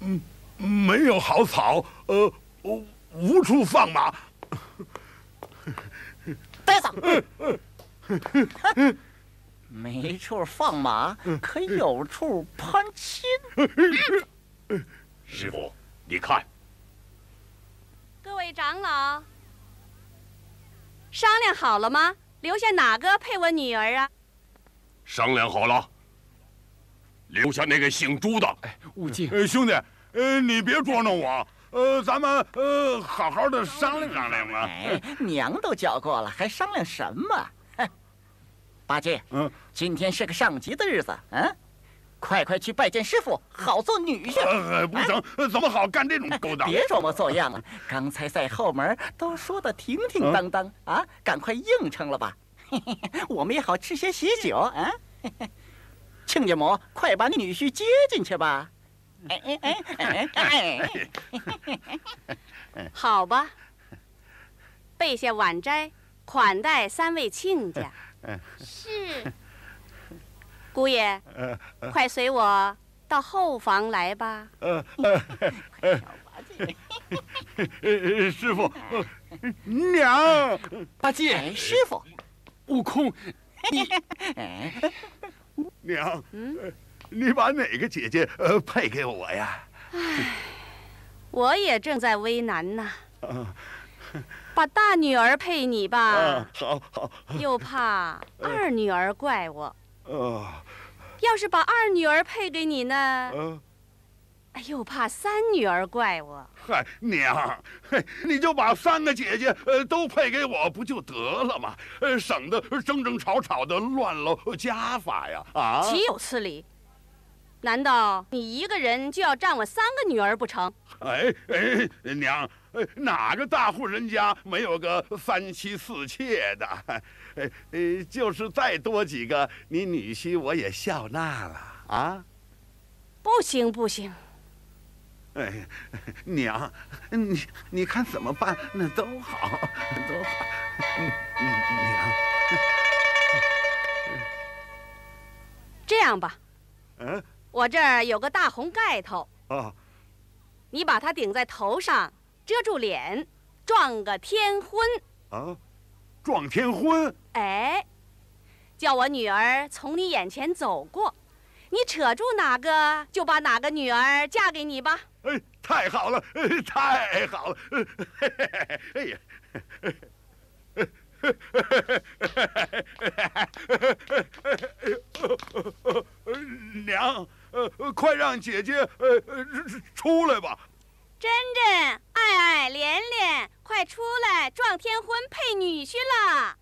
没有好草，无处放马。 呆子！没处放马，可有处攀亲。 师傅，你看， 各位长老，商量好了吗？留下哪个配我女儿啊？ 商量好了，留下那个姓朱的。 哎，悟净， 兄弟，你别捉弄我。咱们好好的商量商量嘛。 哎，娘都叫过了，还商量什么？哼！八戒，今天是个上集的日子，快去拜见师傅，好做女婿。 不成，怎么好干这种勾当？ 别装模作样了，刚才在后门都说的停停当当啊，赶快应承了吧。我们也好吃些喜酒啊。亲家母，快把你女婿接进去吧。 好吧，备下晚斋，款待3位亲家。 是。 姑爷，快随我到后房来吧。 师傅，娘， 八戒， 师傅， 悟空， 娘，你把哪个姐姐配给我呀？ 我也正在为难呢。把大女儿配你吧。 好。 又怕二女儿怪我。要是把二女儿配给你呢？又怕3女儿怪我。 嗨，娘，你就把3个姐姐都配给我不就得了吗？省得争吵的乱了家法呀！啊， 岂有此理！难道你一个人就要占我3个女儿不成？ 娘，哪个大户人家没有个3妻4妾的？就是再多几个，你女婿我也笑纳了啊！ 不行。 娘，你看怎么办？那都好。娘， 这样吧，我这儿有个大红盖头，你把它顶在头上，遮住脸，撞个天婚。 撞天婚？ 叫我女儿从你眼前走过，你扯住哪个，就把哪个女儿嫁给你吧。 太好了，太好了！哎呀，娘，快让姐姐出来吧！ 真真、爱爱、连连，快出来撞天婚配女婿了！